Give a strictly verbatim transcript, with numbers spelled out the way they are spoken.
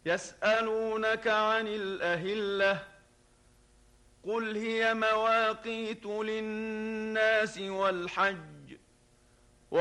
يسألونك عن الأهلة قل هي مواقيت للناس والحج